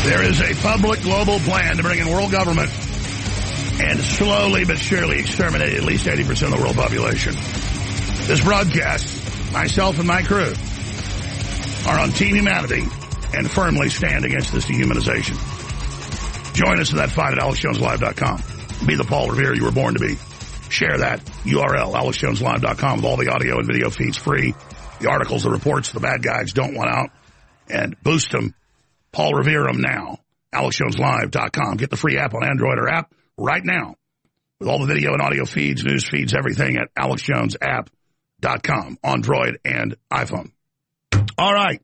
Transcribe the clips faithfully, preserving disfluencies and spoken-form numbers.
There is a public global plan to bring in world government and slowly but surely exterminate at least eighty percent of the world population. This broadcast, myself and my crew, are on Team Humanity and firmly stand against this dehumanization. Join us in that fight at alex jones live dot com. Be the Paul Revere you were born to be. Share that U R L, alex jones live dot com, with all the audio and video feeds free, the articles, the reports, the bad guys don't want out, and boost them. Paul Revere them now, alex jones live dot com. Get the free app on Android or app right now with all the video and audio feeds, news feeds, everything at alex jones app dot com, Android and iPhone. All right.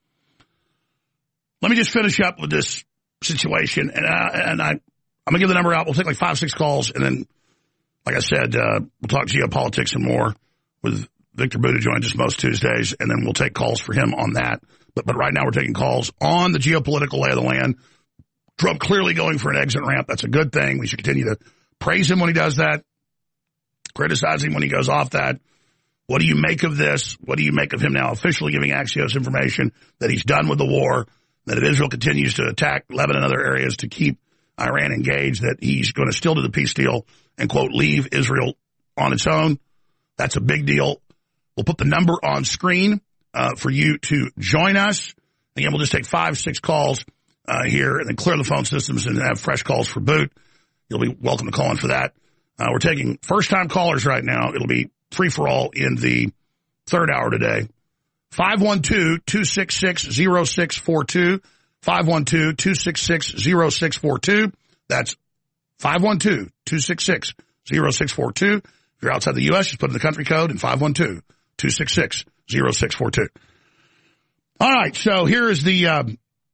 Let me just finish up with this situation, and, uh, and I, I'm going to give the number out. We'll take like five, six calls, and then, like I said, uh, we'll talk geopolitics and more with Victor Buda joins us most Tuesdays, and then we'll take calls for him on that. But, but right now we're taking calls on the geopolitical lay of the land. Trump clearly going for an exit ramp. That's a good thing. We should continue to praise him when he does that, criticize him when he goes off that. What do you make of this? What do you make of him now officially giving Axios information that he's done with the war, that if Israel continues to attack Lebanon and other areas to keep Iran engaged, that he's going to still do the peace deal and, quote, leave Israel on its own? That's a big deal. We'll put the number on screen uh, for you to join us. Again, we'll just take five, six calls uh, here and then clear the phone systems and have fresh calls for boot. You'll be welcome to call in for that. Uh, we're taking first-time callers right now. It'll be free-for-all in the third hour today. five one two, two six six, zero six four two. five one two, two six six, zero six four two. That's five one two, two six six, zero six four two. If you're outside the U S, just put in the country code and five one two, two six six, zero six four two. All right, so here is the uh,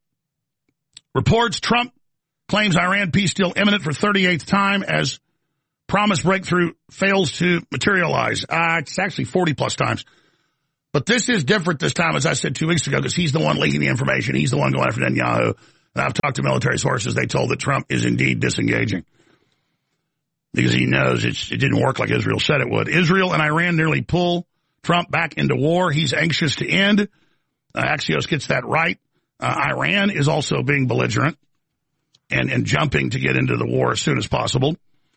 reports. Trump claims Iran peace deal imminent for thirty-eighth time as promised breakthrough fails to materialize. Uh, it's actually forty plus times. But this is different this time, as I said two weeks ago, because he's the one leaking the information. He's the one going after Netanyahu. And I've talked to military sources. They told that Trump is indeed disengaging because he knows it's, it didn't work like Israel said it would. Israel and Iran nearly pull Trump back into war. He's anxious to end. Uh, Axios gets that right. Uh, Iran is also being belligerent and, and jumping to get into the war as soon as possible.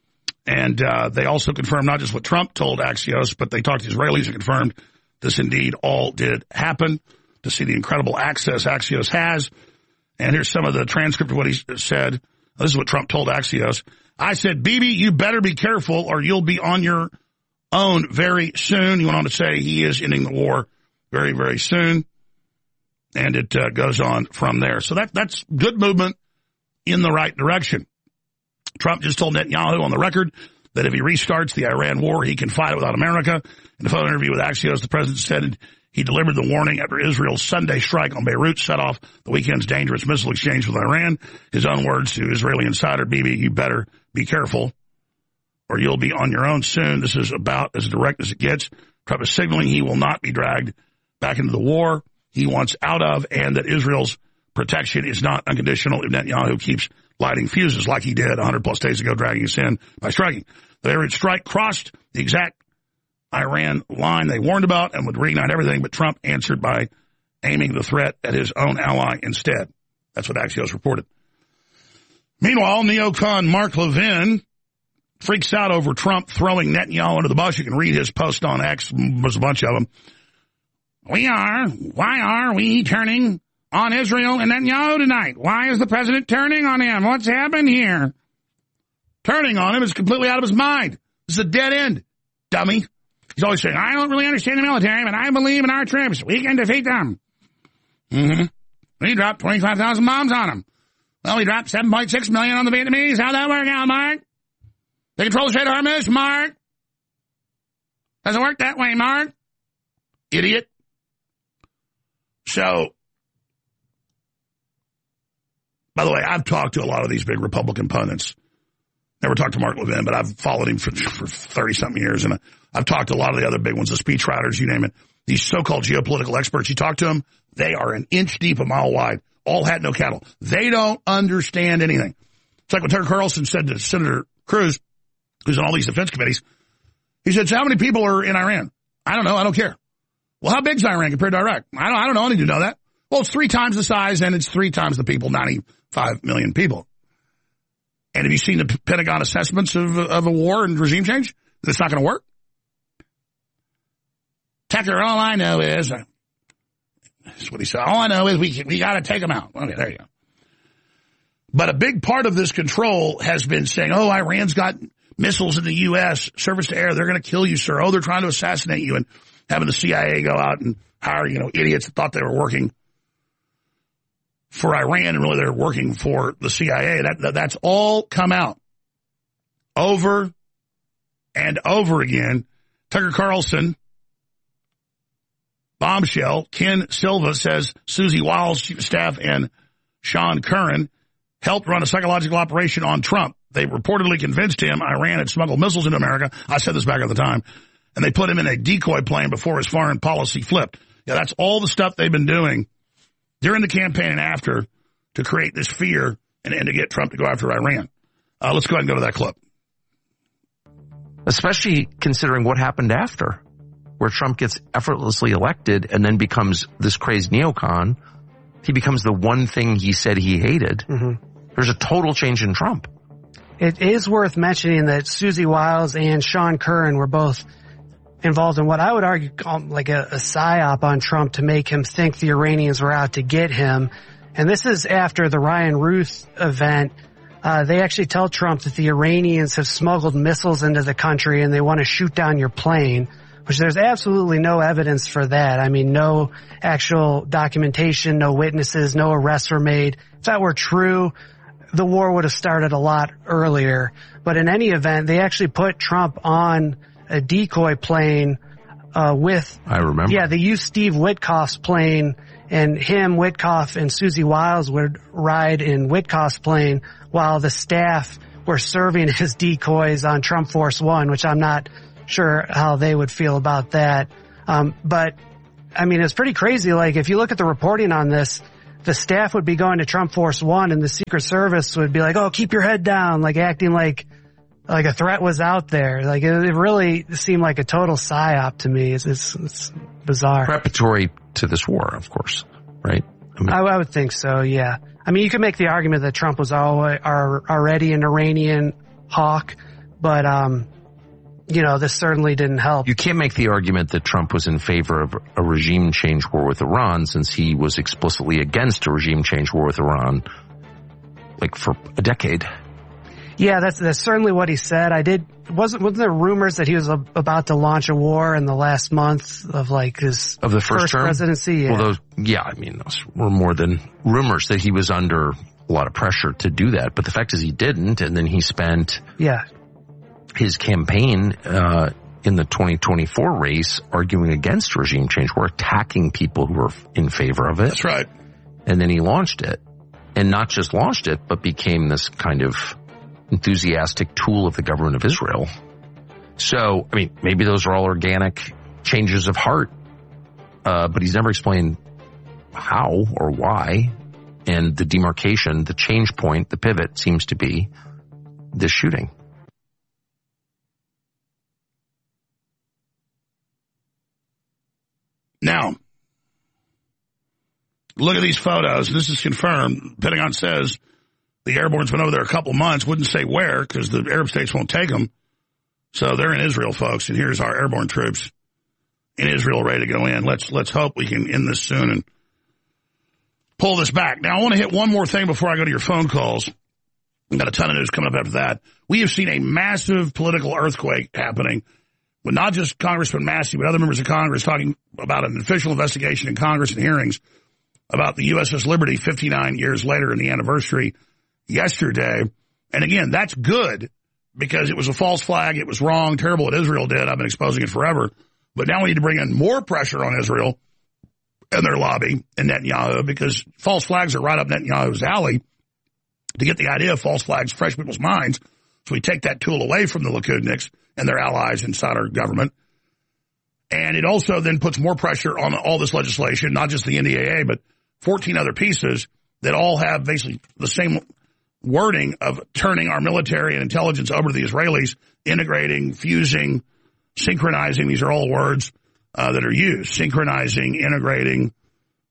And uh, they also confirmed not just what Trump told Axios, but they talked to Israelis and confirmed this indeed all did happen, to see the incredible access Axios has. And here's some of the transcript of what he said. This is what Trump told Axios. I said, Bibi, you better be careful or you'll be on your own very soon. He went on to say he is ending the war very, very soon. And it uh, goes on from there. So that that's good movement in the right direction. Trump just told Netanyahu on the record that if he restarts the Iran war, he can fight it without America. In a phone interview with Axios, the president said he delivered the warning after Israel's Sunday strike on Beirut set off the weekend's dangerous missile exchange with Iran. His own words to Israeli insider, Bibi, you better be careful or you'll be on your own soon. This is about as direct as it gets. Trump is signaling he will not be dragged back into the war he wants out of, and that Israel's protection is not unconditional if Netanyahu keeps lighting fuses like he did one hundred plus days ago, dragging us in by striking. The Beirut strike crossed the exact Iran line they warned about and would reignite everything, but Trump answered by aiming the threat at his own ally instead. That's what Axios reported. Meanwhile, neocon Mark Levin freaks out over Trump throwing Netanyahu under the bus. You can read his post on X. There's a bunch of them. We are, why are we turning on Israel and Netanyahu tonight? Why is the president turning on him? What's happened here? Turning on him is completely out of his mind. This is a dead end, dummy. He's always saying, I don't really understand the military, but I believe in our troops. We can defeat them. Mm-hmm. We dropped twenty-five thousand bombs on them. Well, we dropped seven point six million on the Vietnamese. How'd that work out, Mark? They control the Strait of Hormuz, Mark. Doesn't work that way, Mark. Idiot. So, by the way, I've talked to a lot of these big Republican pundits. Never talked to Mark Levin, but I've followed him for for thirty-something years, and I've talked to a lot of the other big ones, the speechwriters, you name it. These so-called geopolitical experts, you talk to them, they are an inch deep, a mile wide, all hat, no cattle. They don't understand anything. It's like what Tucker Carlson said to Senator Cruz, who's on all these defense committees. He said, so how many people are in Iran? I don't know. I don't care. Well, how big is Iran compared to Iraq? I don't, I don't know. I need to know that. Well, it's three times the size and it's three times the people, ninety-five million people. And have you seen the Pentagon assessments of, of a war and regime change? That it's not going to work? Tucker, all I know is, that's what he said, all I know is we, we got to take them out. Okay, there you go. But a big part of this control has been saying, oh, Iran's got missiles in the U S, surface to air, they're going to kill you, sir. Oh, they're trying to assassinate you, and having the C I A go out and hire, you know, idiots that thought they were working for Iran, and really they're working for the C I A. That, that That's all come out over and over again. Tucker Carlson, bombshell. Ken Silva says Susie Wiles, chief of staff, and Sean Curran helped run a psychological operation on Trump. They reportedly convinced him Iran had smuggled missiles into America. I said this back at the time. And they put him in a decoy plane before his foreign policy flipped. Yeah, that's all the stuff they've been doing during the campaign and after to create this fear and, and to get Trump to go after Iran. Uh, let's go ahead and go to that clip. Especially considering what happened after, where Trump gets effortlessly elected and then becomes this crazed neocon. He becomes the one thing he said he hated. Mm-hmm. There's a total change in Trump. It is worth mentioning that Susie Wiles and Sean Curran were both involved in what I would argue um, like a, a psyop on Trump to make him think the Iranians were out to get him. And this is after the Ryan Ruth event. Uh, they actually tell Trump that the Iranians have smuggled missiles into the country and they want to shoot down your plane, which there's absolutely no evidence for that. I mean, no actual documentation, no witnesses, no arrests were made. If that were true, the war would have started a lot earlier. But in any event, they actually put Trump on a decoy plane uh with... I remember. Yeah, they used Steve Witkoff's plane, and him, Witkoff, and Susie Wiles would ride in Witkoff's plane while the staff were serving as decoys on Trump Force One, which I'm not sure how they would feel about that. Um But, I mean, it's pretty crazy. Like, if you look at the reporting on this, the staff would be going to Trump Force One and the Secret Service would be like, oh, keep your head down, like acting like like a threat was out there. Like, it, it really seemed like a total psyop to me. It's, it's, it's bizarre. Preparatory to this war, of course, right? I, mean, I, I would think so, yeah. I mean, you could make the argument that Trump was always, are, already an Iranian hawk, but, um, you know, this certainly didn't help. You can't make the argument that Trump was in favor of a regime change war with Iran, since he was explicitly against a regime change war with Iran, like, for a decade. Yeah, that's that's certainly what he said. I did wasn't wasn't there rumors that he was a, about to launch a war in the last month of like his of the first, first term? presidency? Yeah. Well, those, yeah, I mean, those were more than rumors that he was under a lot of pressure to do that. But the fact is, he didn't, and then he spent yeah his campaign uh in the twenty twenty-four race arguing against regime change, war, attacking people who were in favor of it. That's right. And then he launched it, and not just launched it, but became this kind of enthusiastic tool of the government of Israel. So, I mean, maybe those are all organic changes of heart, uh, but he's never explained how or why. And the demarcation, the change point, the pivot seems to be this shooting. Now, look at these photos. This is confirmed. Pentagon says the airborne's been over there a couple months. Wouldn't say where because the Arab states won't take them. So they're in Israel, folks. And here's our airborne troops in Israel ready to go in. Let's let's hope we can end this soon and pull this back. Now, I want to hit one more thing before I go to your phone calls. I've got a ton of news coming up after that. We have seen a massive political earthquake happening with not just Congressman Massey, but other members of Congress talking about an official investigation in Congress and hearings about the U S S Liberty fifty-nine years later in the anniversary yesterday. And again, that's good because it was a false flag. It was wrong, terrible what Israel did. I've been exposing it forever. But now we need to bring in more pressure on Israel and their lobby and Netanyahu because false flags are right up Netanyahu's alley to get the idea of false flags fresh people's minds. So we take that tool away from the Likudniks and their allies inside our government. And it also then puts more pressure on all this legislation, not just the N D A A, but fourteen other pieces that all have basically the same wording of turning our military and intelligence over to the Israelis, integrating, fusing, synchronizing. These are all words uh, that are used. Synchronizing, integrating,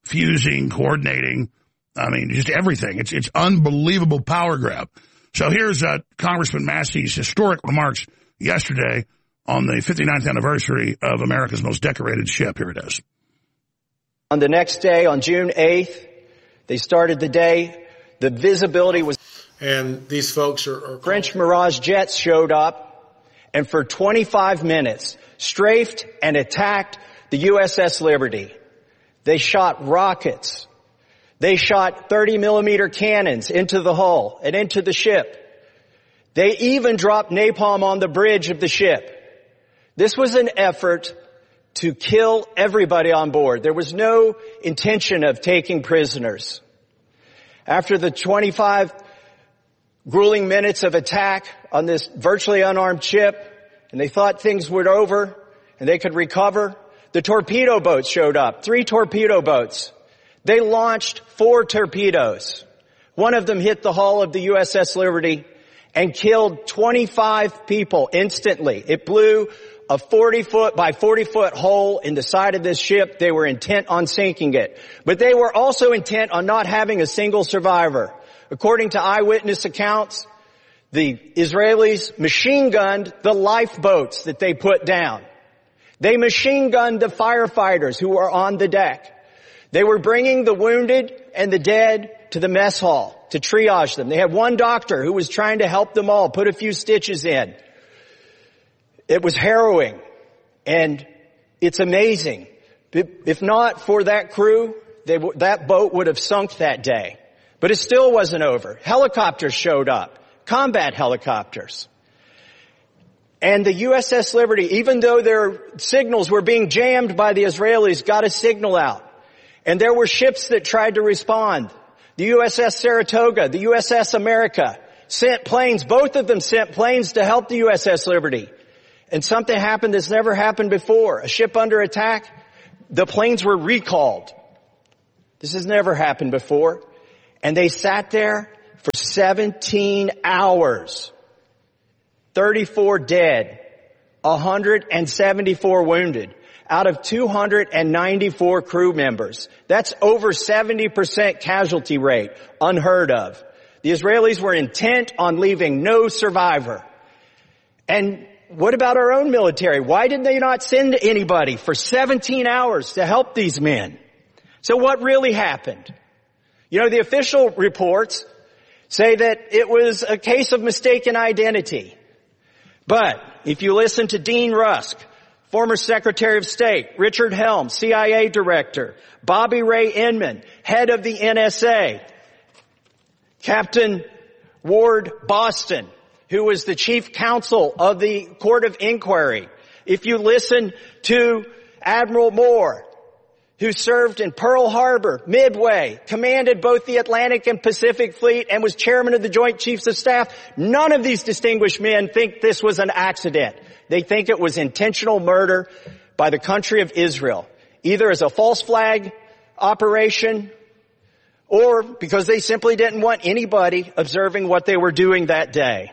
fusing, coordinating. I mean, just everything. It's it's unbelievable power grab. So here's uh, Congressman Massey's historic remarks yesterday on the fifty-ninth anniversary of America's most decorated ship. Here it is. On the next day, on June eighth, they started the day. The visibility was... And these folks are... are French Mirage jets showed up, and for twenty-five minutes, strafed and attacked the U S S Liberty. They shot rockets. They shot thirty millimeter cannons into the hull and into the ship. They even dropped napalm on the bridge of the ship. This was an effort to kill everybody on board. There was no intention of taking prisoners. After the twenty-five grueling minutes of attack on this virtually unarmed ship, and they thought things were over and they could recover, the torpedo boats showed up, three torpedo boats. They launched four torpedoes. One of them hit the hull of the U S S Liberty and killed twenty-five people instantly. It blew a forty foot by forty foot hole in the side of this ship. They were intent on sinking it. But they were also intent on not having a single survivor. According to eyewitness accounts, the Israelis machine gunned the lifeboats that they put down. They machine gunned the firefighters who were on the deck. They were bringing the wounded and the dead to the mess hall to triage them. They had one doctor who was trying to help them all, put a few stitches in. It was harrowing, and it's amazing. If not for that crew, they, that boat would have sunk that day. But it still wasn't over. Helicopters showed up, combat helicopters. And the U S S Liberty, even though their signals were being jammed by the Israelis, got a signal out. And there were ships that tried to respond. The U S S Saratoga, the U S S America sent planes. Both of them sent planes to help the U S S Liberty. And something happened that's never happened before. A ship under attack, the planes were recalled. This has never happened before. And they sat there for seventeen hours. thirty-four dead, one hundred seventy-four wounded out of two hundred ninety-four crew members. That's over seventy percent casualty rate, unheard of. The Israelis were intent on leaving no survivor. And what about our own military? Why did they not send anybody for seventeen hours to help these men? So what really happened? You know, the official reports say that it was a case of mistaken identity. But if you listen to Dean Rusk, former Secretary of State, Richard Helms, C I A Director, Bobby Ray Inman, head of the N S A, Captain Ward Boston, who was the chief counsel of the Court of Inquiry. If you listen to Admiral Moore, who served in Pearl Harbor, Midway, commanded both the Atlantic and Pacific Fleet, and was chairman of the Joint Chiefs of Staff, none of these distinguished men think this was an accident. They think it was intentional murder by the country of Israel, either as a false flag operation or because they simply didn't want anybody observing what they were doing that day.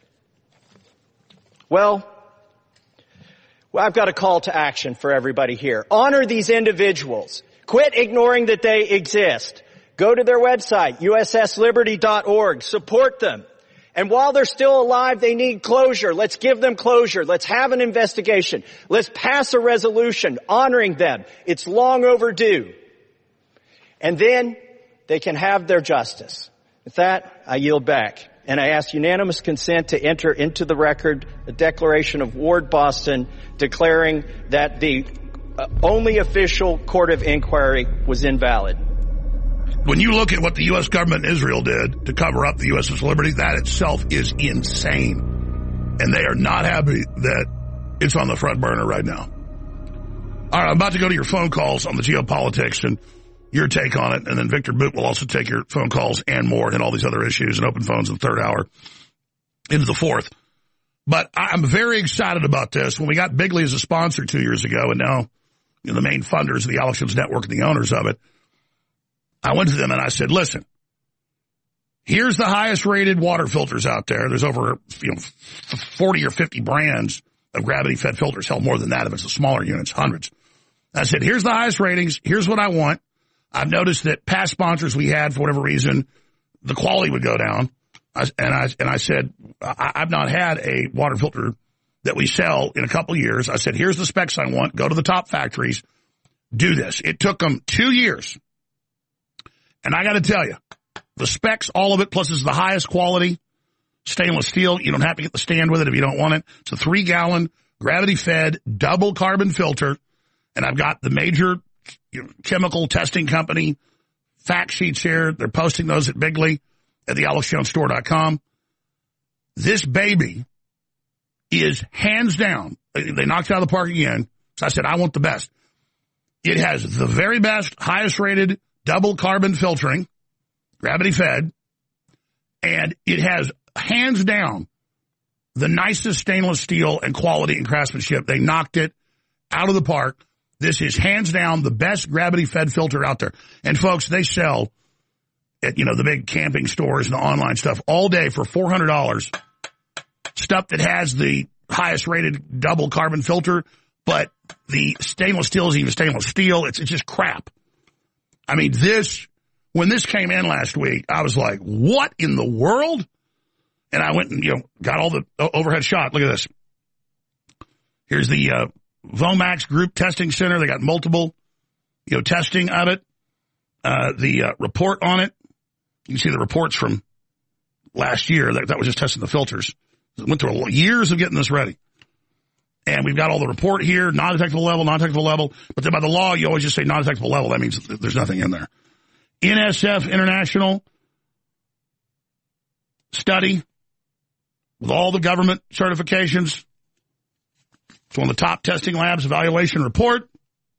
Well, Well, I've got a call to action for everybody here. Honor these individuals. Quit ignoring that they exist. Go to their website, U S S liberty dot org. Support them. And while they're still alive, they need closure. Let's give them closure. Let's have an investigation. Let's pass a resolution honoring them. It's long overdue. And then they can have their justice. With that, I yield back. And I ask unanimous consent to enter into the record a declaration of Ward Boston declaring that the only official court of inquiry was invalid. When you look at what the U S government in Israel did to cover up the U S S Liberty, that itself is insane. And they are not happy that it's on the front burner right now. All right, I'm about to go to your phone calls on the geopolitics and your take on it, and then Victor Boot will also take your phone calls and more and all these other issues and open phones in the third hour into the fourth. But I'm very excited about this. When we got Bigley as a sponsor two years ago, and now you know, the main funders of the Alex Jones Network and the owners of it, I went to them and I said, listen, here's the highest rated water filters out there. There's over you know forty or fifty brands of gravity-fed filters. Hell, more than that if it's the smaller units, hundreds. I said, here's the highest ratings. Here's what I want. I've noticed that past sponsors we had, for whatever reason, the quality would go down. I, and I and I said, I, I've not had a water filter that we sell in a couple of years. I said, here's the specs I want. Go to the top factories. Do this. It took them two years. And I got to tell you, the specs, all of it, plus it's the highest quality stainless steel. You don't have to get the stand with it if you don't want it. It's a three-gallon, gravity-fed, double carbon filter. And I've got the major you know, chemical testing company fact sheets here. They're posting those at Bigley at the alex jones store dot com. This baby is hands down. They knocked it out of the park again. So I said, I want the best. It has the very best, highest rated double carbon filtering, gravity fed, and it has hands down the nicest stainless steel and quality and craftsmanship. They knocked it out of the park. This is hands down the best gravity fed filter out there. And folks, they sell at, you know, the big camping stores and the online stuff all day for four hundred dollars. Stuff that has the highest rated double carbon filter, but the stainless steel isn't even stainless steel. It's, it's just crap. I mean, this, when this came in last week, I was like, what in the world? And I went and, you know, got all the overhead shot. Look at this. Here's the uh, Vomax Group Testing Center. They got multiple, you know, testing of it. Uh, the uh, report on it. You can see the reports from last year. That, that was just testing the filters. It went through years of getting this ready. And we've got all the report here, non-detectable level, non-detectable level. But then by the law, you always just say non-detectable level. That means there's nothing in there. N S F International study with all the government certifications. It's one of the top testing labs evaluation report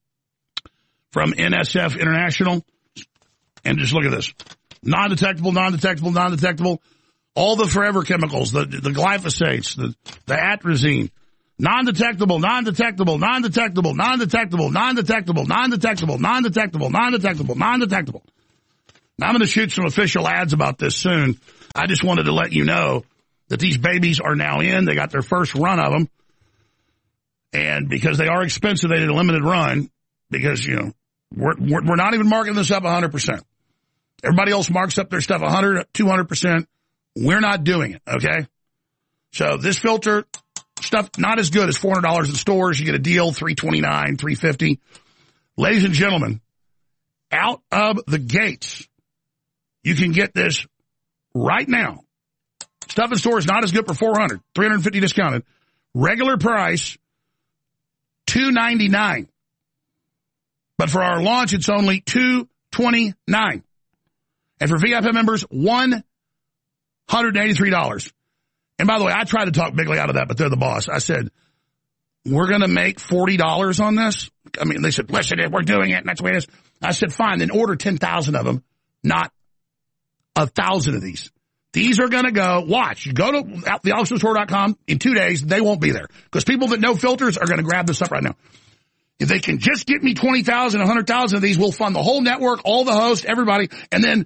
from N S F International. And just look at this. Non-detectable, non-detectable, non-detectable. All the forever chemicals, the, the glyphosates, the, the atrazine. Non-detectable, non-detectable, non-detectable, non-detectable, non-detectable, non-detectable, non-detectable, non-detectable, non-detectable. Now, I'm going to shoot some official ads about this soon. I just wanted to let you know that these babies are now in. They got their first run of them. And because they are expensive, they did a limited run because, you know, we're, we're, we're not even marking this up one hundred percent. Everybody else marks up their stuff one hundred, two hundred percent. We're not doing it, okay? So this filter... Stuff not as good as four hundred dollars in stores. You get a deal, three twenty-nine, three fifty. Ladies and gentlemen, out of the gates, you can get this right now. Stuff in stores not as good for four hundred, three fifty discounted. Regular price, two ninety-nine. But for our launch, it's only two twenty-nine. And for V I P members, one hundred eighty-three dollars. And by the way, I tried to talk Bigley out of that, but they're the boss. I said, we're going to make forty dollars on this. I mean, they said, listen, we're doing it, and that's the way it is. I said, fine, then order ten thousand of them, not one thousand of these. These are going to go, watch, you go to the alex jones store dot com in two days, they won't be there. Because people that know filters are going to grab this up right now. If they can just get me twenty thousand, one hundred thousand of these, we'll fund the whole network, all the hosts, everybody, and then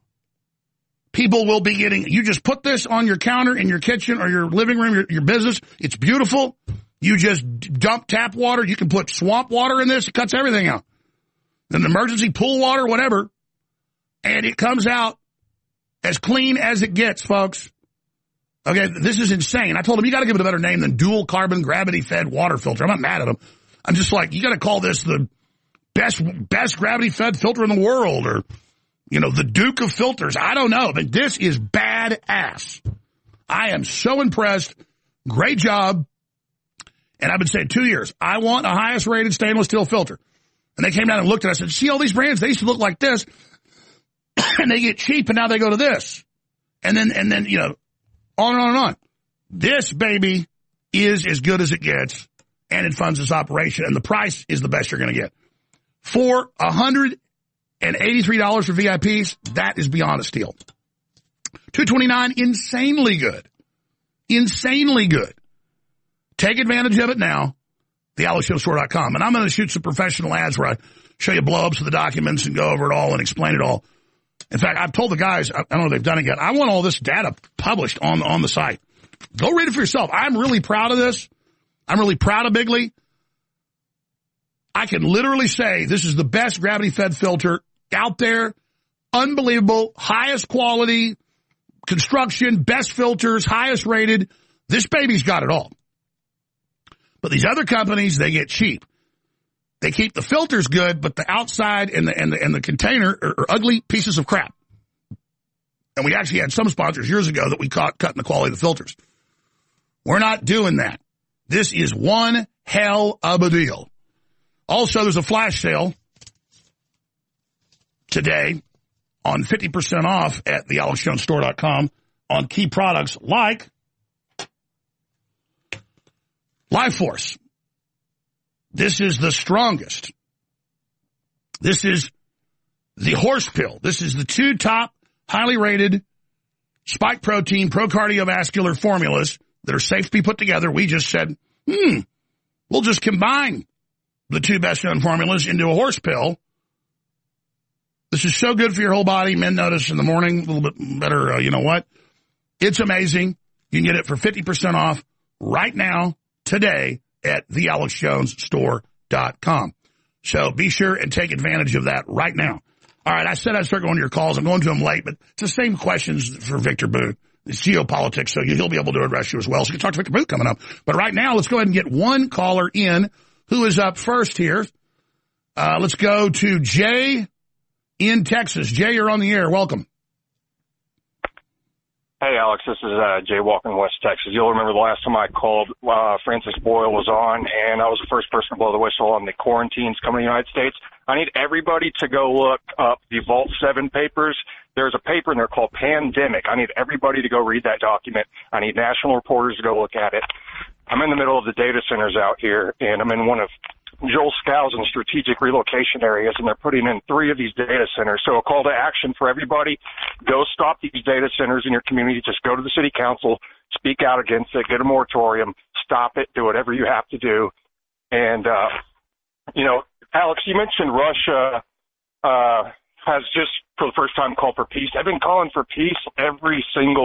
people will be getting, you just put this on your counter in your kitchen or your living room, your, your business. It's beautiful. You just dump tap water. You can put swamp water in this. It cuts everything out. Then emergency pool water, whatever. And it comes out as clean as it gets, folks. Okay, this is insane. I told him, you got to give it a better name than dual carbon gravity fed water filter. I'm not mad at him. I'm just like, you got to call this the best, best gravity fed filter in the world, or, you know, the Duke of filters. I don't know, but this is badass. I am so impressed. Great job. And I've been saying two years, I want a highest rated stainless steel filter. And they came down and looked at us and said, see all these brands, they used to look like this and they get cheap and now they go to this. And then, and then, you know, on and on and on. This baby is as good as it gets, and it funds this operation, and the price is the best you're going to get. For one hundred eighty-three dollars for V I Ps, that is beyond a steal. two twenty-nine, insanely good. Insanely good. Take advantage of it now, the alex jones store dot com. And I'm going to shoot some professional ads where I show you blow-ups of the documents and go over it all and explain it all. In fact, I've told the guys, I don't know if they've done it yet, I want all this data published on, on the site. Go read it for yourself. I'm really proud of this. I'm really proud of Bigley. I can literally say this is the best gravity-fed filter out there, unbelievable, highest quality construction, best filters, highest rated. This baby's got it all. But these other companies, they get cheap. They keep the filters good, but the outside and the and the, and the container are, are ugly pieces of crap. And we actually had some sponsors years ago that we caught cutting the quality of the filters. We're not doing that. This is one hell of a deal. Also, there's a flash sale today on fifty percent off at the alex jones store dot com on key products like Life Force. This is the strongest. This is the horse pill. This is the two top highly rated spike protein pro-cardiovascular formulas that are safe to be put together. We just said, hmm, we'll just combine the two best-known formulas into a horse pill. This is so good for your whole body. Men notice in the morning a little bit better. Uh, you know what? It's amazing. You can get it for fifty percent off right now, today, at the alex jones store dot com. So be sure and take advantage of that right now. All right, I said I'd start going to your calls. I'm going to them late, but it's the same questions for Victor Boot. It's geopolitics, so he'll be able to address you as well. So you can talk to Victor Boot coming up. But right now, let's go ahead and get one caller in. Who is up first here? Uh, let's go to Jay in Texas. Jay, you're on the air. Welcome. Hey, Alex, this is uh, Jay Walker, West Texas. You'll remember the last time I called, uh, Francis Boyle was on, and I was the first person to blow the whistle on the quarantines coming to the United States. I need everybody to go look up the Vault seven papers. There's a paper in there called Pandemic. I need everybody to go read that document. I need national reporters to go look at it. I'm in the middle of the data centers out here, and I'm in one of Joel Skousen's strategic relocation areas, and they're putting in three of these data centers. So a call to action for everybody, go stop these data centers in your community. Just go to the city council, speak out against it, get a moratorium, stop it, do whatever you have to do. And, uh, you know, Alex, you mentioned Russia uh, has just for the first time called for peace. I've been calling for peace every single